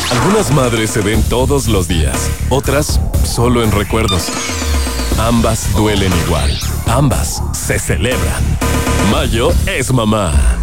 Algunas madres se ven todos los días, otras solo en recuerdos. Ambas duelen igual, ambas se celebran. Mayo es mamá.